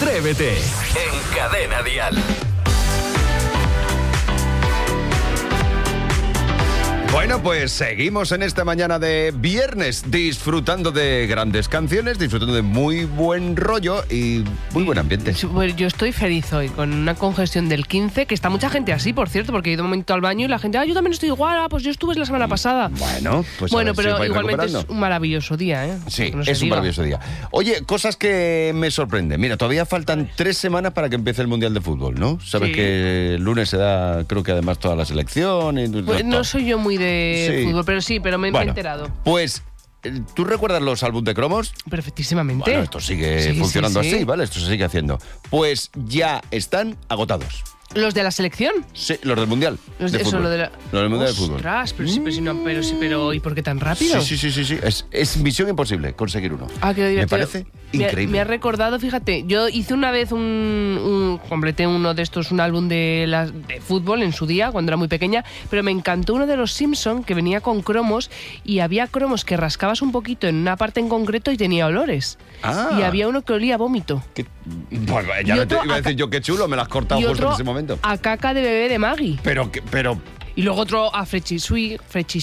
Atrévete en Cadena Dial. Bueno, pues seguimos en esta mañana de viernes disfrutando de grandes canciones, disfrutando de muy buen rollo y muy buen ambiente. Pues yo estoy feliz hoy con una congestión del 15, que está mucha gente así, por cierto, porque he ido un momento al baño y la gente, yo también estoy igual, pues yo estuve la semana pasada. Bueno, pues pero igualmente es un maravilloso día, ¿eh? Sí, no es un maravilloso día. Oye, cosas que me sorprenden. Mira, todavía faltan 3 semanas para que empiece el Mundial de Fútbol, ¿no? Sabes que el lunes se da, creo que además toda la selección. Y pues no soy yo muy de fútbol, pero me he enterado. Pues, ¿tú recuerdas los álbumes de cromos? Perfectísimamente. Bueno, esto sigue funcionando así, ¿vale? Esto se sigue haciendo. Pues ya están agotados. ¿Los de la selección? Sí, los del Mundial. Los del Mundial de Fútbol. Ostras, pero ¿y por qué tan rápido? Sí. Es misión imposible conseguir uno. Ah, qué divertido. Me parece increíble. Me ha recordado, fíjate, yo hice una vez completé uno de estos, un álbum de fútbol en su día, cuando era muy pequeña, pero me encantó uno de los Simpson que venía con cromos y había cromos que rascabas un poquito en una parte en concreto y tenía olores. Ah. Y había uno que olía a vómito. Pues ya no te iba a decir yo qué chulo, me lo has cortado justo en ese momento. A caca de bebé de Maggie. Pero Y luego otro a Frechisui.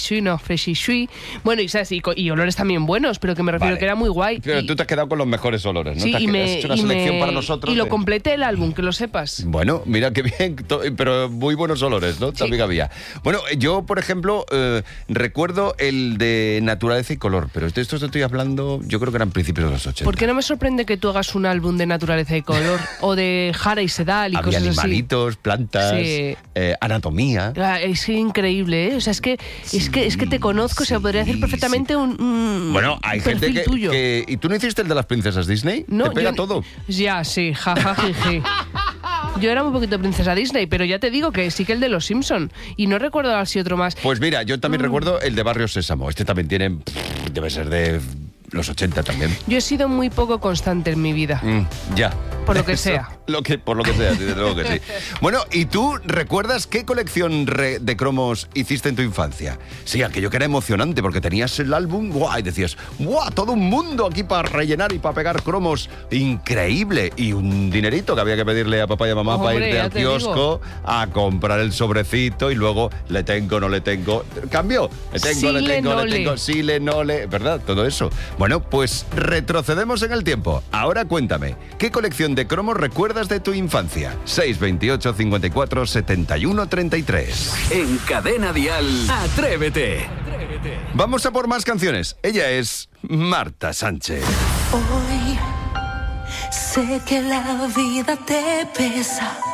Bueno, y olores también buenos, pero que me refiero que era muy guay. Pero tú te has quedado con los mejores olores, ¿no? Sí, has hecho una selección para nosotros. Y lo completé el álbum, que lo sepas. Bueno, mira qué bien, pero muy buenos olores, ¿no? También había. Bueno, yo, por ejemplo, recuerdo el de Naturaleza y Color, pero de esto estoy hablando, yo creo que eran principios de los 80. ¿Por qué no me sorprende que tú hagas un álbum de Naturaleza y Color? O de Jara y Sedal y había cosas así. Animalitos, plantas, anatomía. Es increíble, ¿eh? O sea, es que te conozco, se podría hacer perfectamente un bueno, hay gente tuyo. ¿Y tú no hiciste el de las princesas Disney? No, te pega todo. Ya, sí, jajajiji. Yo era un poquito princesa Disney, pero ya te digo que sí que el de los Simpson. Y no recuerdo así otro más. Pues mira, yo también recuerdo el de Barrio Sésamo. Este también tiene... Debe ser de los 80 también. Yo he sido muy poco constante en mi vida. Ya. Por lo que sea. Por lo que sea, desde luego que sí. Bueno, ¿y tú recuerdas qué colección de cromos hiciste en tu infancia? Sí, aquello que era emocionante, porque tenías el álbum, y decías, todo un mundo aquí para rellenar y para pegar cromos. Increíble. Y un dinerito que había que pedirle a papá y a mamá para irte al kiosco a comprar el sobrecito y luego le tengo, no le tengo. ¿Cambio? Le tengo, sí, no le... ¿Verdad? Todo eso. Bueno, pues retrocedemos en el tiempo. Ahora cuéntame, ¿qué colección de cromos recuerdas de tu infancia? 628 54 71 33. En Cadena Dial, Atrévete. Vamos a por más canciones. Ella es Marta Sánchez. Hoy sé que la vida te pesa,